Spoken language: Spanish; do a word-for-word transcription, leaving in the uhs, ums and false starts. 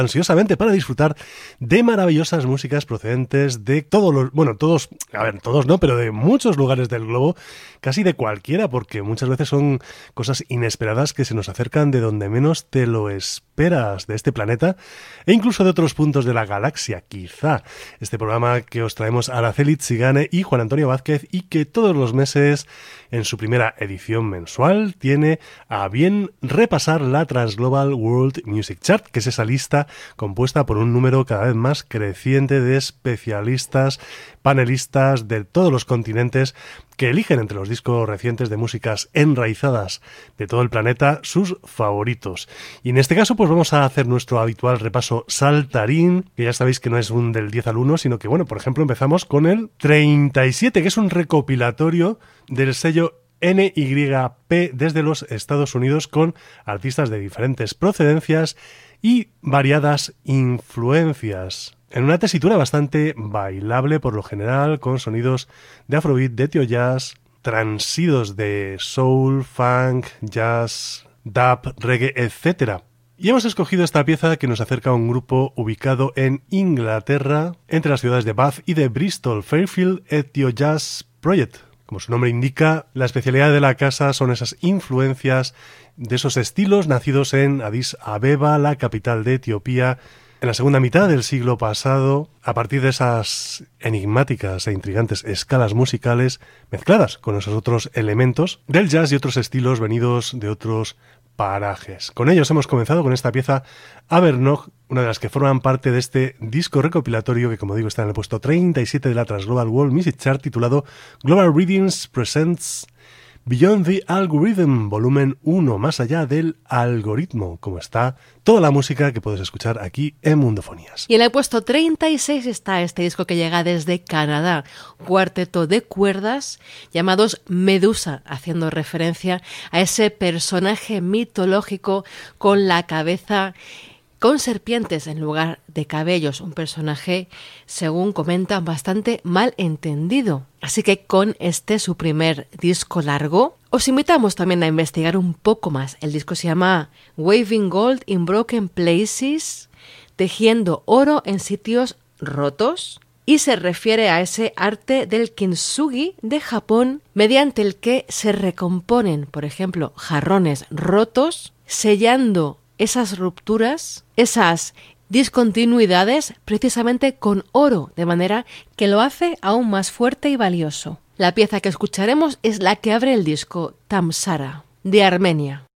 ansiosamente para disfrutar de maravillosas músicas procedentes de todos los, bueno, todos, a ver, todos no, pero de muchos lugares del globo, casi de cualquiera, porque muchas veces son cosas inesperadas que se nos acercan de donde menos te lo esperas de este planeta e incluso de otros puntos de la galaxia, quizá. Este programa que os traemos Araceli Zigane y Juan Antonio Vázquez y que todos los meses, en su primera edición mensual, tiene a bien repasar la Transglobal World Music Chart, que es esa lista compuesta por un número cada vez más creciente de especialistas, panelistas de todos los continentes que eligen entre los discos recientes de músicas enraizadas de todo el planeta sus favoritos. Y en este caso pues vamos a hacer nuestro habitual repaso saltarín, que ya sabéis que no es un del diez al uno, sino que bueno, por ejemplo empezamos con el treinta y siete, que es un recopilatorio del sello N Y P desde los Estados Unidos con artistas de diferentes procedencias y variadas influencias. En una tesitura bastante bailable por lo general, con sonidos de afrobeat, de teo jazz, transidos de soul, funk, jazz, dub, reggae, etcétera. Y hemos escogido esta pieza que nos acerca a un grupo ubicado en Inglaterra, entre las ciudades de Bath y de Bristol, Fairfield Ethio Jazz Project. Como su nombre indica, la especialidad de la casa son esas influencias de esos estilos nacidos en Addis Abeba, la capital de Etiopía, en la segunda mitad del siglo pasado, a partir de esas enigmáticas e intrigantes escalas musicales mezcladas con esos otros elementos del jazz y otros estilos venidos de otros parajes. Con ellos hemos comenzado con esta pieza Abernog, una de las que forman parte de este disco recopilatorio que, como digo, está en el puesto treinta y siete de la Transglobal World Music Chart, titulado Global Readings Presents Beyond the Algorithm, volumen uno, más allá del algoritmo, como está toda la música que puedes escuchar aquí en Mundofonías. Y en el puesto treinta y seis está este disco que llega desde Canadá, cuarteto de cuerdas llamados Medusa, haciendo referencia a ese personaje mitológico con la cabeza con serpientes en lugar de cabellos, un personaje, según comentan, bastante mal entendido. Así que con este, su primer disco largo, os invitamos también a investigar un poco más. El disco se llama Waving Gold in Broken Places, tejiendo oro en sitios rotos, y se refiere a ese arte del kintsugi de Japón, mediante el que se recomponen, por ejemplo, jarrones rotos, sellando esas rupturas, esas discontinuidades, precisamente con oro, de manera que lo hace aún más fuerte y valioso. La pieza que escucharemos es la que abre el disco Tamsara, de Armenia.